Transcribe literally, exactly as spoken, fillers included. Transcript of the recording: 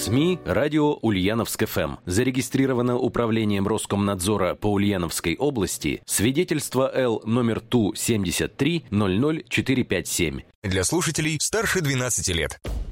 СМИ «Радио Ульяновск эф эм». Зарегистрировано Управлением Роскомнадзора по Ульяновской области. Свидетельство Л номер Ту семьдесят три ноль ноль четыре пять семь. Для слушателей старше двенадцати лет.